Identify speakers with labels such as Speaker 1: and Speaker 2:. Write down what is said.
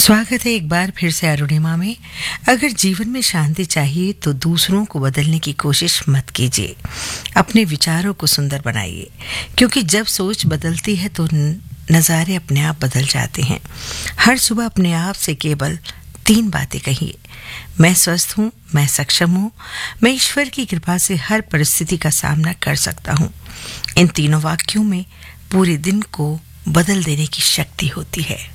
Speaker 1: स्वागत है एक बार फिर से अरुणिमा में। अगर जीवन में शांति चाहिए तो दूसरों को बदलने की कोशिश मत कीजिए। अपने विचारों को सुंदर बनाइए, क्योंकि जब सोच बदलती है तो नज़ारे अपने आप बदल जाते हैं। हर सुबह अपने आप से केवल 3 बातें कहिए। मैं स्वस्थ हूँ, मैं सक्षम हूँ, मैं ईश्वर की कृपा से हर परिस्थिति का सामना कर सकता हूँ। इन तीनों वाक्यों में पूरे दिन को बदल देने की शक्ति होती है।